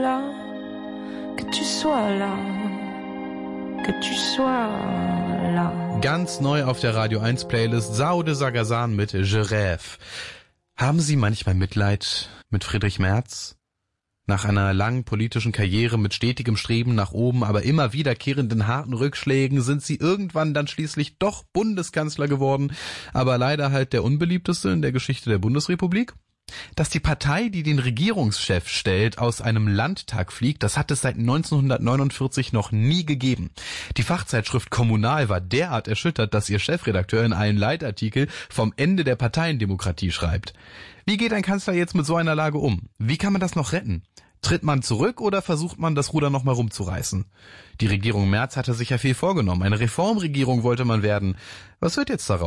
là, que tu sois là, que tu sois là. Ganz neu auf der Radio 1 Playlist São de Sagazan mit Je rêve. Haben Sie manchmal Mitleid mit Friedrich Merz? Nach einer langen politischen Karriere mit stetigem Streben nach oben, aber immer wiederkehrenden harten Rückschlägen sind Sie irgendwann dann schließlich doch Bundeskanzler geworden, aber leider halt der unbeliebteste in der Geschichte der Bundesrepublik? Dass die Partei, die den Regierungschef stellt, aus einem Landtag fliegt, das hat es seit 1949 noch nie gegeben. Die Fachzeitschrift Kommunal war derart erschüttert, dass ihr Chefredakteur in einem Leitartikel vom Ende der Parteiendemokratie schreibt. Wie geht ein Kanzler jetzt mit so einer Lage um? Wie kann man das noch retten? Tritt man zurück oder versucht man, das Ruder noch mal rumzureißen? Die Regierung Merz hatte sich ja viel vorgenommen. Eine Reformregierung wollte man werden. Was wird jetzt daraus?